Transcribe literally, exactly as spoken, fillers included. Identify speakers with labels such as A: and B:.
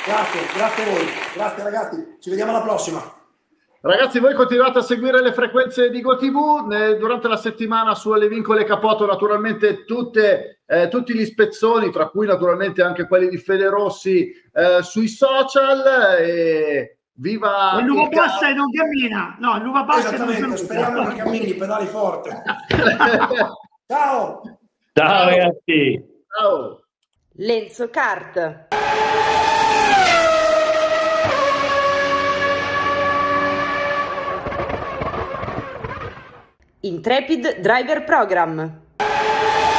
A: Grazie, grazie a voi. Grazie ragazzi, ci vediamo alla prossima.
B: Ragazzi, voi continuate a seguire le frequenze di GoTV eh, durante la settimana su Le Vincole Capoto, naturalmente tutte, eh, tutti gli spezzoni, tra cui naturalmente anche quelli di Fede Rossi eh, sui social. E viva
C: l'uva
B: il
C: passa e non cammina. No, l'uva passa e non
A: Esattamente, speriamo che cammini, pedali forte. Ciao!
D: Ciao ragazzi!
B: Ciao!
E: Lenzo Kart. Intrepid Driver Program.